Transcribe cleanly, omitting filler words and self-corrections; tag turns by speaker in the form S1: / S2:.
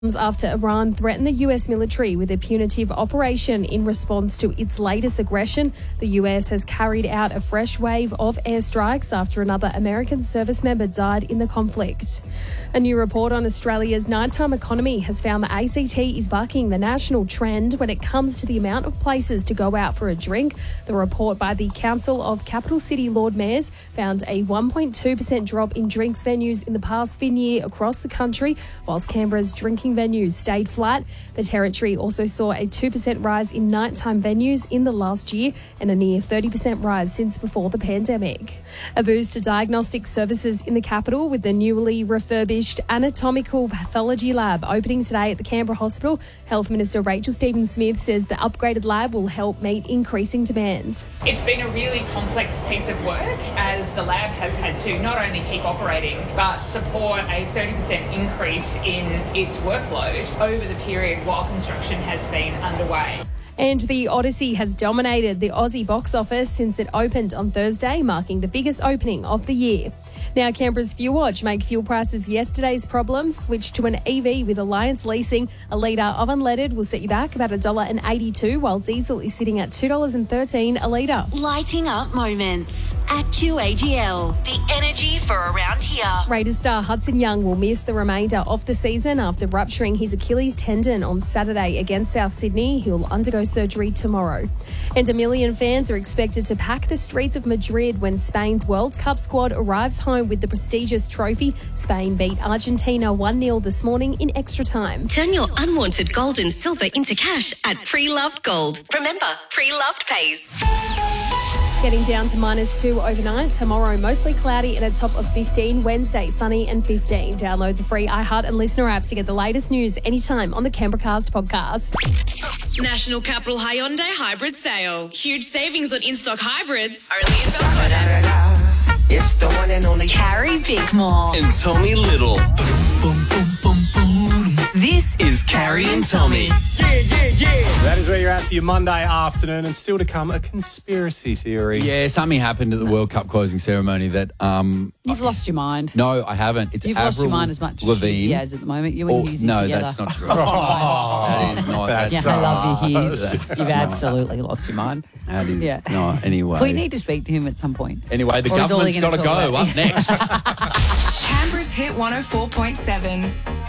S1: After Iran threatened the US military with a punitive operation in response to its latest aggression, the US has carried out a fresh wave of airstrikes after another American service member died in the conflict. A new report on Australia's nighttime economy has found the ACT is bucking the national trend when it comes to the amount of places to go out for a drink. The report by the Council of Capital City Lord Mayors found a 1.2% drop in drinks venues in the past year across the country, whilst Canberra's drinking venues stayed flat. The Territory also saw a 2% rise in nighttime venues in the last year and a near 30% rise since before the pandemic. A boost to diagnostic services in the capital with the newly refurbished anatomical pathology lab opening today at the Canberra Hospital. Health Minister Rachel Stephen-Smith says the upgraded lab will help meet increasing demand.
S2: It's been a really complex piece of work as the lab has had to not only keep operating but support a 30% increase in its workload over the period while construction has been underway.
S1: And the Odyssey has dominated the Aussie box office since it opened on Thursday, marking the biggest opening of the year. Now, Canberra's Fuel Watch make fuel prices yesterday's problem. Switch to an EV with Alliance Leasing. A litre of unleaded will set you back about $1.82, while diesel is sitting at $2.13 a litre.
S3: Lighting up moments at QAGL. The energy for around here.
S1: Raiders star Hudson Young will miss the remainder of the season after rupturing his Achilles tendon on Saturday against South Sydney. He'll undergo surgery tomorrow. And 1 million fans are expected to pack the streets of Madrid when Spain's World Cup squad arrives home with the prestigious trophy. Spain beat Argentina 1-0 this morning in extra time.
S3: Turn your unwanted gold and silver into cash at Pre-Loved Gold. Remember, Pre-Loved pays.
S1: Getting down to -2 overnight. Tomorrow, mostly cloudy and a top of 15. Wednesday, sunny and 15. Download the free iHeart and Listener apps to get the latest news anytime on the Canberracast podcast.
S4: National Capital Hyundai Hybrid Sale. Huge savings on in-stock hybrids. Only in Belconnen.
S5: It's the one and only
S3: Carrie Bickmore.
S5: and Tommy Little.
S4: This
S5: Is Carrie and Tommy.
S6: That is where you're at for your Monday afternoon, and still to come, a conspiracy theory.
S7: Yeah, something happened at the World Cup closing ceremony that...
S8: You've lost your mind.
S7: No, I haven't. It's
S8: You've lost your mind as much
S7: Levine.
S8: as Husey has at the moment. You and Husey
S7: no,
S8: together.
S7: that's not true. That is not.
S6: That's
S8: Yeah, I love you, Hughes. You've absolutely lost your mind.
S7: That is
S8: Yeah.
S7: not. Anyway.
S8: We need to speak to him at some point.
S7: Anyway, the
S8: Or is all he
S7: government's
S8: gonna
S7: got to
S8: talk
S7: go.
S8: about?
S7: Up next.
S4: Canberra's Hit 104.7.